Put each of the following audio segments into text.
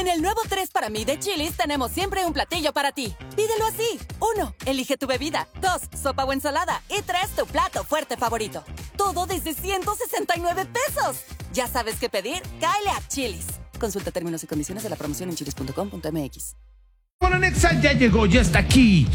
En el nuevo 3 para mí de Chili's tenemos siempre un platillo para ti. Pídelo así. 1. Elige tu bebida. 2. Sopa o ensalada. Y 3. Tu plato fuerte favorito. Todo desde 169 pesos. ¿Ya sabes qué pedir? Cáele a Chili's. Consulta términos y condiciones de la promoción en chilis.com.mx. Bueno, Nexa ya llegó, ya está aquí.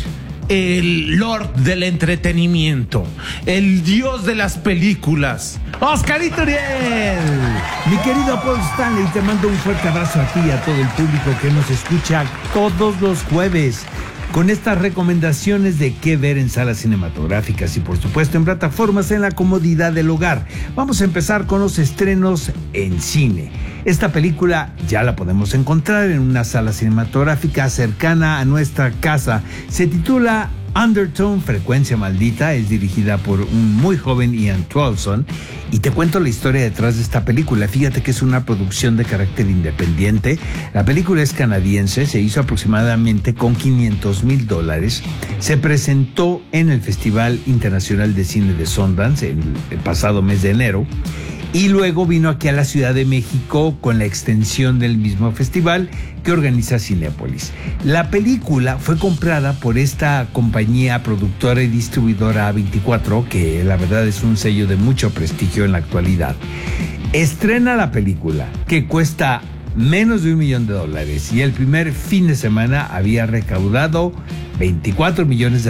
El Lord del entretenimiento, el dios de las películas, Oscarito Uriel. Mi querido Paul Stanley, te mando un fuerte abrazo a ti y a todo el público que nos escucha todos los jueves con estas recomendaciones de qué ver en salas cinematográficas y por supuesto en plataformas en la comodidad del hogar. Vamos a empezar con los estrenos en cine. Esta película ya la podemos encontrar en una sala cinematográfica cercana a nuestra casa. Se titula Undertone, Frecuencia Maldita. Es dirigida por un muy joven Ian Twalson. Y te cuento la historia detrás de esta película. Fíjate que es una producción de carácter independiente. La película es canadiense, se hizo aproximadamente con $500,000. Se presentó en el Festival Internacional de Cine de Sundance el pasado mes de enero. Y luego vino aquí a la Ciudad de México con la extensión del mismo festival que organiza Cinépolis. La película fue comprada por esta compañía productora y distribuidora A24, que la verdad es un sello de mucho prestigio en la actualidad. Estrena la película, que cuesta menos de $1 millón y el primer fin de semana había recaudado $24 millones.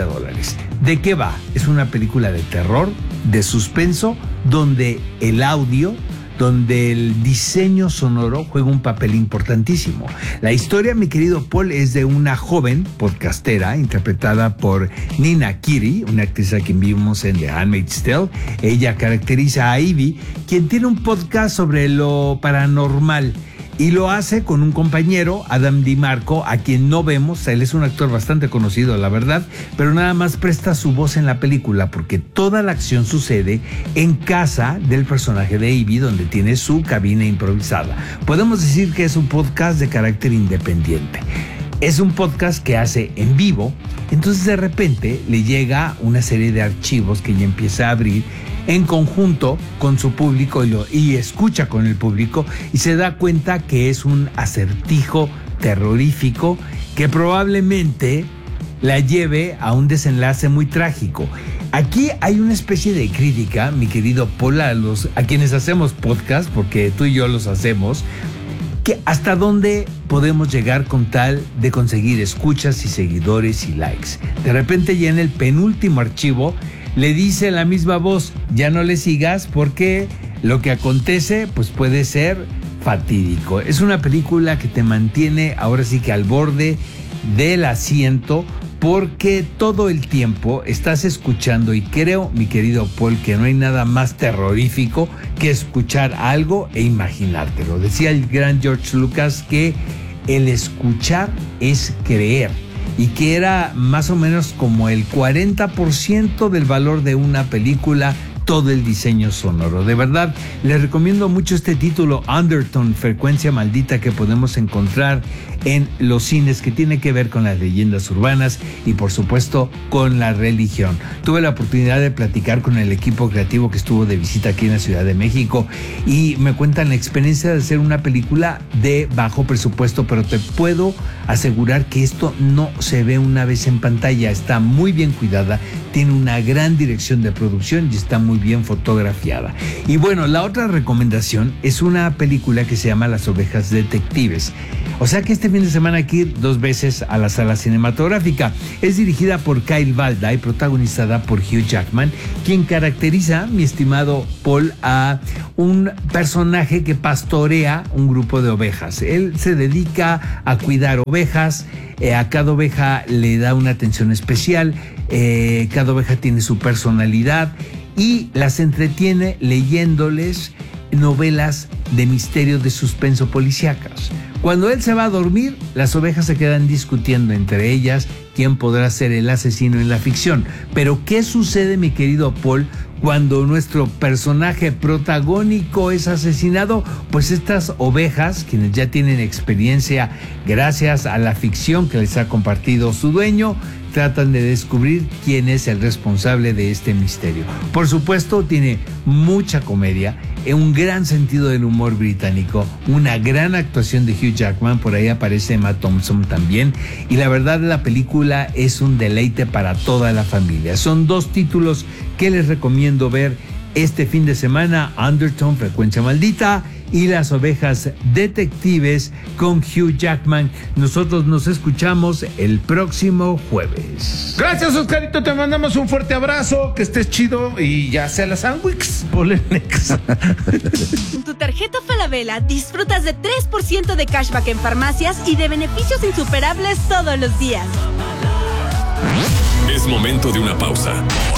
¿De qué va? Es una película de terror, de suspenso, donde el audio, donde el diseño sonoro juega un papel importantísimo. La historia, mi querido Paul, es de una joven podcastera interpretada por Nina Kiri, una actriz a quien vimos en The Handmaid's Tale. Ella caracteriza a Ivy, quien tiene un podcast sobre lo paranormal. Y lo hace con un compañero, Adam DiMarco, a quien no vemos. Él es un actor bastante conocido, la verdad, pero nada más presta su voz en la película porque toda la acción sucede en casa del personaje de Ivy, donde tiene su cabina improvisada. Podemos decir que es un podcast de carácter independiente. Es un podcast que hace en vivo, entonces de repente le llega una serie de archivos que ella empieza a abrir en conjunto con su público y escucha con el público y se da cuenta que es un acertijo terrorífico que probablemente la lleve a un desenlace muy trágico. Aquí hay una especie de crítica, mi querido Paul, a quienes hacemos podcast, porque tú y yo los hacemos, que hasta dónde podemos llegar con tal de conseguir escuchas y seguidores y likes. De repente ya en el penúltimo archivo le dice la misma voz, ya no le sigas porque lo que acontece pues puede ser fatídico. Es una película que te mantiene ahora sí que al borde del asiento porque todo el tiempo estás escuchando y creo, mi querido Paul, que no hay nada más terrorífico que escuchar algo e imaginártelo. Decía el gran George Lucas que el escuchar es creer y que era más o menos como el 40% del valor de una película, todo el diseño sonoro. De verdad, les recomiendo mucho este título, Undertone, Frecuencia Maldita, que podemos encontrar en los cines, que tiene que ver con las leyendas urbanas y por supuesto con la religión. Tuve la oportunidad de platicar con el equipo creativo que estuvo de visita aquí en la Ciudad de México y me cuentan la experiencia de hacer una película de bajo presupuesto, pero te puedo asegurar que esto no se ve una vez en pantalla. Está muy bien cuidada, tiene una gran dirección de producción y está muy bien fotografiada. Y bueno, la otra recomendación es una película que se llama Las Ovejas Detectives. O sea que este fin de semana hay que ir 2 veces a la sala cinematográfica. Es dirigida por Kyle Balda y protagonizada por Hugh Jackman, quien caracteriza, mi estimado Paul, a un personaje que pastorea un grupo de ovejas. Él se dedica a cuidar ovejas, a cada oveja le da una atención especial, cada oveja tiene su personalidad y las entretiene leyéndoles novelas de misterio, de suspenso policíacas. Cuando él se va a dormir, las ovejas se quedan discutiendo entre ellas quién podrá ser el asesino en la ficción. Pero ¿qué sucede, mi querido Paul, cuando nuestro personaje protagónico es asesinado? Pues estas ovejas, quienes ya tienen experiencia gracias a la ficción que les ha compartido su dueño, tratan de descubrir quién es el responsable de este misterio. Por supuesto, tiene mucha comedia, un gran sentido del humor británico, una gran actuación de Hugh Jackman, por ahí aparece Emma Thompson también, y la verdad la película es un deleite para toda la familia. Son dos títulos que les recomiendo ver este fin de semana: Undertone, Frecuencia Maldita, y Las Ovejas Detectives con Hugh Jackman. Nosotros nos escuchamos el próximo jueves. Gracias, Oscarito, te mandamos un fuerte abrazo, que estés chido y ya sea la sandwich Polenex. Con tu tarjeta Falabella disfrutas de 3% de cashback en farmacias y de beneficios insuperables todos los días. Es momento de una pausa.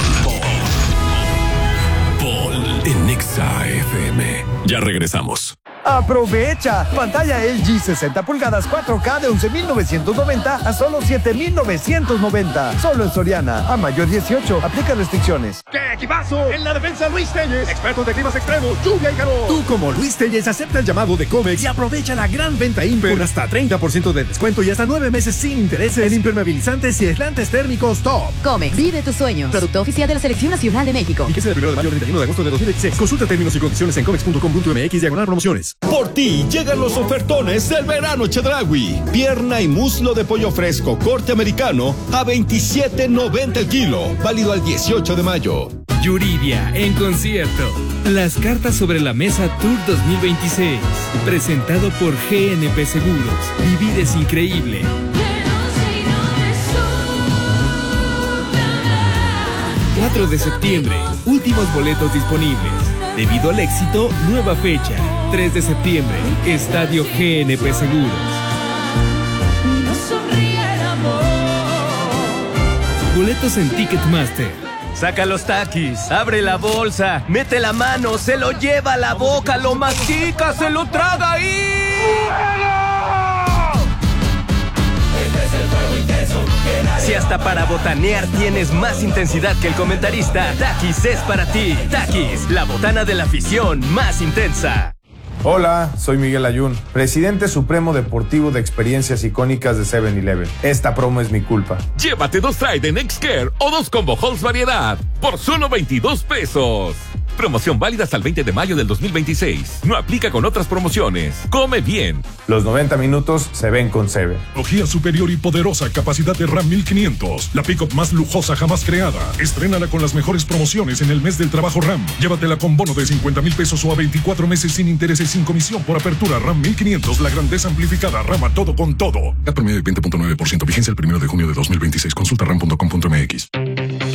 En Nexa FM. Ya regresamos. ¡Aprovecha! Pantalla LG 60 pulgadas 4K de 11,990 a solo 7,990. Solo en Soriana. A mayor 18. Aplica restricciones. ¡Qué equipazo! En la defensa, Luis Telles, expertos de climas extremos, lluvia y calor. Tú, como Luis Telles, acepta el llamado de Comex y aprovecha la gran venta Imper con hasta 30% de descuento y hasta 9 meses sin intereses en impermeabilizantes y aislantes térmicos top. Comex, vive tus sueños. Producto oficial de la Selección Nacional de México. Y que sea del 1 de mayo al 31 de agosto de 2016. Consulta términos y condiciones en comex.com.mx/promociones. Por ti llegan los ofertones del verano Chedraui. Pierna y muslo de pollo fresco corte americano a $27.90 el kilo. Válido al 18 de mayo. Yuridia en concierto. Las cartas sobre la mesa Tour 2026. Presentado por GNP Seguros. Vivir es increíble. 4 de septiembre. Últimos boletos disponibles. Debido al éxito, nueva fecha. 3 de septiembre. Estadio GNP Seguros. Boletos en Ticketmaster. Saca los taquis, abre la bolsa, mete la mano, se lo lleva a la boca, lo mastica, se lo traga y... Si hasta para botanear tienes más intensidad que el comentarista, Takis es para ti. Takis, la botana de la afición más intensa. Hola, soy Miguel Ayun, presidente supremo deportivo de experiencias icónicas de 7-Eleven. Esta promo es mi culpa. Llévate 2 Tide Next Care o 2 Combo Halls variedad por solo $22. Promoción válida hasta el 20 de mayo del 2026. No aplica con otras promociones. Come bien. Los 90 minutos se ven con 7. Tecnología superior y poderosa, capacidad de RAM 1500. La pick-up más lujosa jamás creada. Estrénala con las mejores promociones en el mes del trabajo RAM. Llévatela con bono de 50,000 pesos o a 24 meses sin intereses, sin comisión por apertura. RAM 1500, la grandeza amplificada. RAM a todo con todo. CAT promedio de 20.9%. Vigencia el 1 de junio de 2026. Consulta ram.com.mx.